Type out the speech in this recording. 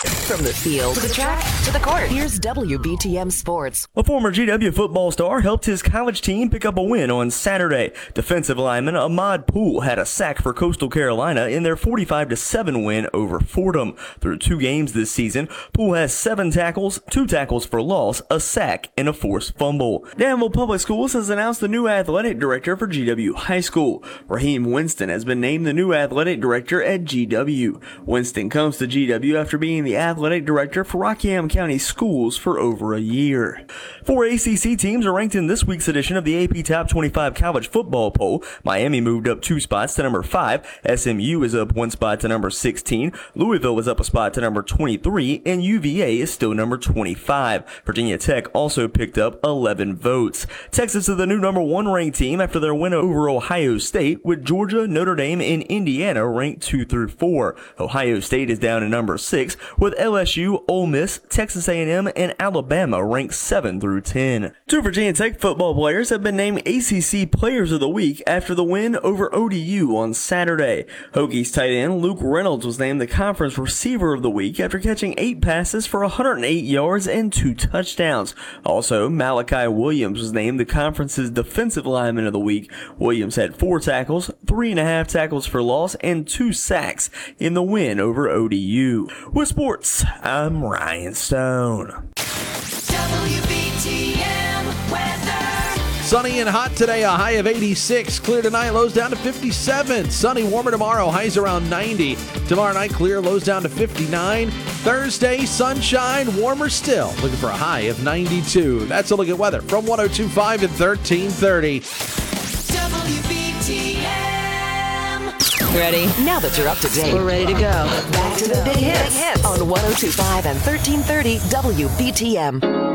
From the field to the track to the court, here's WBTM Sports. A former GW football star helped his college team pick up a win on Saturday. Defensive lineman Ahmad Poole had a sack for Coastal Carolina in their 45-7 win over Fordham. Through 2 games this season, Poole has 7 tackles, 2 tackles for loss, a sack, and a forced fumble. Danville Public Schools has announced the new athletic director for GW High School. Raheem Winston has been named the new athletic director at GW. Winston comes to GW after being the athletic director for Rockingham County Schools for over a year. 4 ACC teams are ranked in this week's edition of the AP Top 25 College Football Poll. Miami moved up 2 spots to number 5. SMU is up 1 spot to number 16. Louisville is up a spot to number 23. And UVA is still number 25. Virginia Tech also picked up 11 votes. Texas is the new number 1 ranked team after their win over Ohio State, with Georgia, Notre Dame, and Indiana ranked 2 through 4. Ohio State is down to number 6, with LSU, Ole Miss, Texas A&M, and Alabama ranked 7 through 10. 2 Virginia Tech football players have been named ACC Players of the Week after the win over ODU on Saturday. Hokies tight end Luke Reynolds was named the Conference Receiver of the Week after catching 8 passes for 108 yards and 2 touchdowns. Also, Malachi Williams was named the conference's Defensive Lineman of the Week. Williams had 4 tackles, 3.5 tackles for loss, and 2 sacks in the win over ODU. With sports, I'm Ryan Stone. WBTM weather. Sunny and hot today, a high of 86. Clear tonight, lows down to 57. Sunny, warmer tomorrow, highs around 90. Tomorrow night, clear, lows down to 59. Thursday, sunshine, warmer still. Looking for a high of 92. That's a look at weather from 102.5 and 1330. WBTM. Ready? Now that you're up to date, we're ready to go. Back to the big hits on 102.5 and 1330 WBTM.